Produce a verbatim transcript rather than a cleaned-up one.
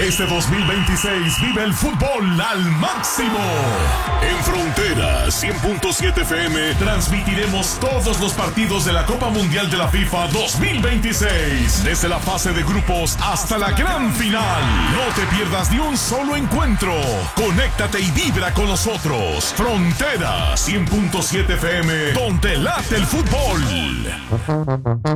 Este dos mil veintiséis vive el fútbol al máximo. En Frontera cien punto siete F M transmitiremos todos los partidos de la Copa Mundial de la FIFA dos mil veintiséis. Desde la fase de grupos hasta la gran final. No te pierdas ni un solo encuentro. Conéctate y vibra con nosotros. Frontera cien punto siete F M, donde late el fútbol.